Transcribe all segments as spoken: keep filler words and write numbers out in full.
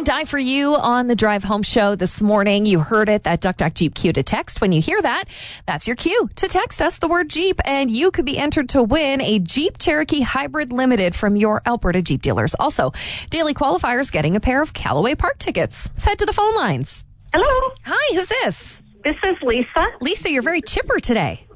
and Die for You on the Drive Home Show this morning. You heard it, that Duck Duck Jeep cue to text. When you hear that, that's your cue to text us the word Jeep, and you could be entered to win a Jeep Cherokee Hybrid Limited from your Alberta Jeep dealers. Also, daily qualifiers getting a pair of Callaway Park tickets. Let's head to the phone lines. Hello. Hi, who's this? This is Lisa. Lisa, you're very chipper today.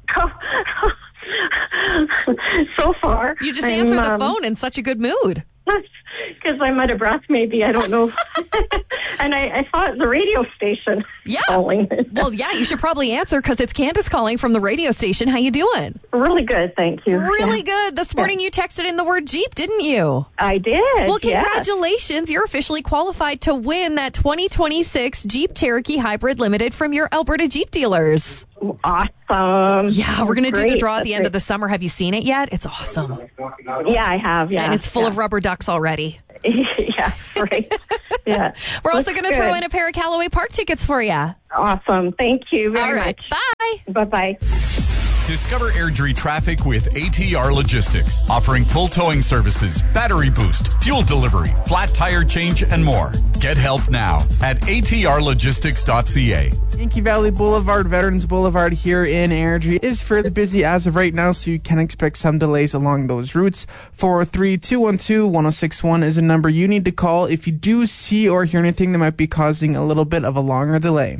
So far. You just I'm, answered the um, phone in such a good mood. Because I'm out of breath, maybe. I don't know. And I, I thought the radio station Yeah. calling. Well, yeah, you should probably answer because it's Candace calling from the radio station. How you doing? Really good, thank you. Really Yeah. good. This morning you texted in the word Jeep, didn't you? I did. Well, yes. congratulations. You're officially qualified to win that twenty twenty-six Jeep Cherokee Hybrid Limited from your Alberta Jeep dealers. Awesome. Yeah, we're going to do the Great. draw at That's the end of great. the summer. Have you seen it yet? It's awesome. Yeah, I have. Yeah. And it's full yeah. of rubber ducks already. Yeah, right. Yeah. We're also Looks going to throw good. in a pair of Callaway Park tickets for you. Awesome. Thank you very All right. much. Bye. Bye-bye. Discover Airdrie traffic with A T R Logistics, offering full towing services, battery boost, fuel delivery, flat tire change, and more. Get help now at a t r logistics dot c a. Yankee Valley Boulevard, Veterans Boulevard here in Airdrie is fairly busy as of right now, so you can expect some delays along those routes. four oh three, two one two, one oh six one is a number you need to call if you do see or hear anything that might be causing a little bit of a longer delay.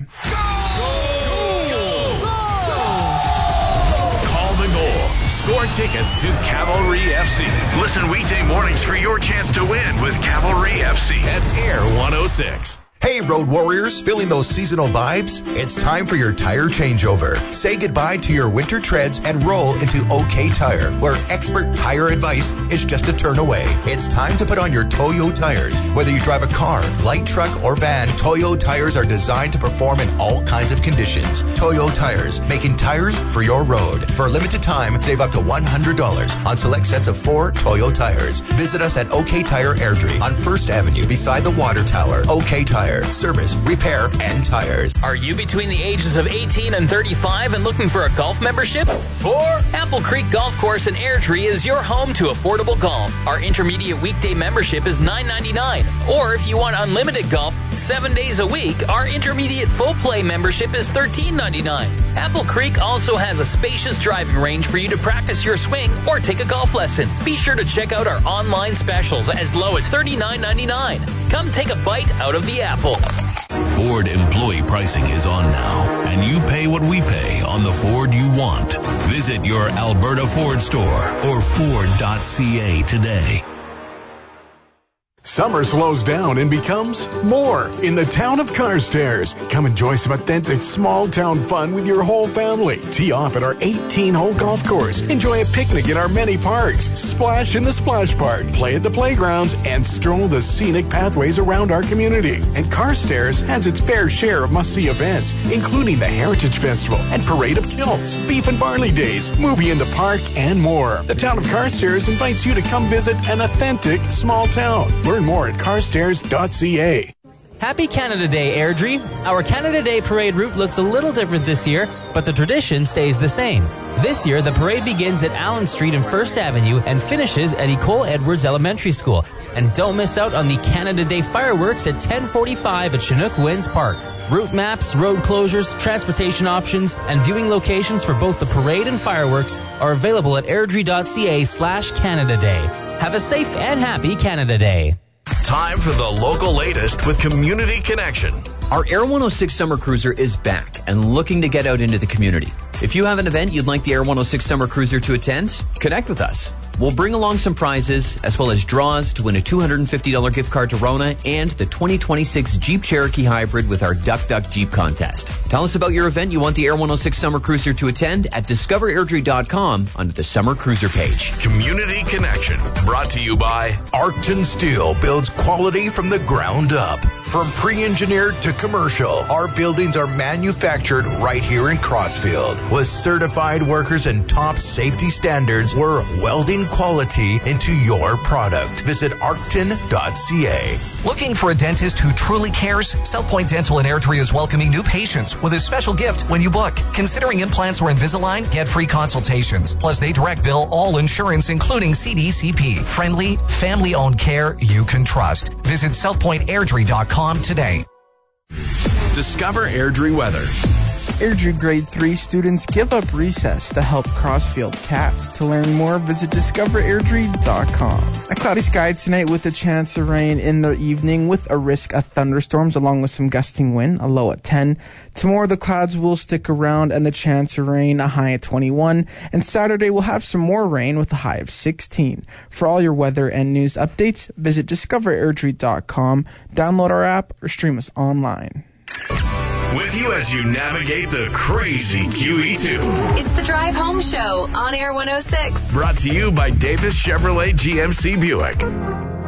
Call the goal. Score tickets to Cavalry F C. Listen weekday mornings for your chance to win with Cavalry F C at Air one oh six. Hey, Road Warriors, feeling those seasonal vibes? It's time for your tire changeover. Say goodbye to your winter treads and roll into OK Tire, where expert tire advice is just a turn away. It's time to put on your Toyo tires. Whether you drive a car, light truck, or van, Toyo tires are designed to perform in all kinds of conditions. Toyo tires, making tires for your road. For a limited time, save up to one hundred dollars on select sets of four Toyo tires. Visit us at OK Tire Airdrie on First Avenue beside the Water Tower. OK Tire. Service, repair, and tires. Are you between the ages of eighteen and thirty-five and looking for a golf membership? Four. Apple Creek Golf Course in Airdrie is your home to affordable golf. Our intermediate weekday membership is nine ninety-nine. Or if you want unlimited golf seven days a week, our intermediate full play membership is thirteen ninety-nine. Apple Creek also has a spacious driving range for you to practice your swing or take a golf lesson. Be sure to check out our online specials as low as thirty-nine ninety-nine. Come take a bite out of the apple. Ford employee pricing is on now, and you pay what we pay on the Ford you want. Visit your Alberta Ford store or ford dot c a today. Summer slows down and becomes more in the town of Carstairs. Come enjoy some authentic small town fun with your whole family. Tee off at our eighteen hole golf course. Enjoy a picnic in our many parks. Splash in the splash park. Play at the playgrounds and stroll the scenic pathways around our community. And Carstairs has its fair share of must-see events, including the Heritage Festival and Parade of Kilts, Beef and Barley Days, Movie in the Park, and more. The town of Carstairs invites you to come visit an authentic small town. Learn more at carstairs dot c a. Happy Canada Day, Airdrie. Our Canada Day parade route looks a little different this year, but the tradition stays the same. This year, the parade begins at Allen Street and First Avenue and finishes at Ecole Edwards Elementary School. And don't miss out on the Canada Day fireworks at ten forty-five at Chinook Winds Park. Route maps, road closures, transportation options, and viewing locations for both the parade and fireworks are available at airdrie dot c a slash Canada Day. Have a safe and happy Canada Day. Time for the local latest with Community Connection. Our Air one oh six Summer Cruiser is back and looking to get out into the community. If you have an event you'd like the Air one oh six Summer Cruiser to attend, connect with us. We'll bring along some prizes, as well as draws to win a two hundred fifty dollars gift card to Rona and the twenty twenty-six Jeep Cherokee Hybrid with our Duck Duck Jeep contest. Tell us about your event you want the Air one oh six Summer Cruiser to attend at discover airdrie dot com under the Summer Cruiser page. Community Connection, brought to you by Arcton Steel builds quality from the ground up. From pre-engineered to commercial, our buildings are manufactured right here in Crossfield. With certified workers and top safety standards, we're welding investing quality into your product. Visit arcton dot c a. Looking for a dentist who truly cares? South Point Dental in Airdrie is welcoming new patients with a special gift when you book. Considering implants or Invisalign, get free consultations. Plus, they direct bill all insurance, including C D C P. Friendly, family-owned care you can trust. Visit south point airdrie dot com today. Discover Airdrie weather. Airdrie Grade three students give up recess to help Crossfield Cats. To learn more, visit discover airdrie dot com. A cloudy sky tonight with a chance of rain in the evening with a risk of thunderstorms along with some gusting wind, a low at ten. Tomorrow the clouds will stick around and the chance of rain, a high at twenty-one. And Saturday we'll have some more rain with a high of sixteen. For all your weather and news updates, visit discover airdrie dot com, download our app, or stream us online. With you as you navigate the crazy Q E two. It's the Drive Home Show on Air one oh six. Brought to you by Davis Chevrolet G M C Buick.